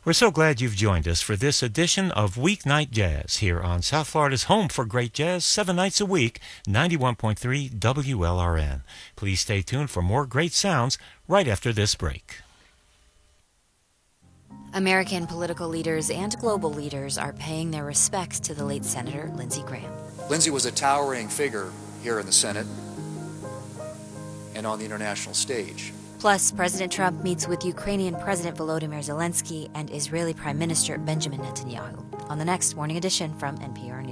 We're so glad you've joined us for this edition of Weeknight Jazz here on South Florida's home for great jazz, 7 nights a week, 91.3 WLRN. Please stay tuned for more great sounds right after this break. American political leaders and global leaders are paying their respects to the late Senator Lindsey Graham. Lindsey was a towering figure here in the Senate and on the international stage. Plus, President Trump meets with Ukrainian President Volodymyr Zelensky and Israeli Prime Minister Benjamin Netanyahu on the next Morning Edition from NPR News.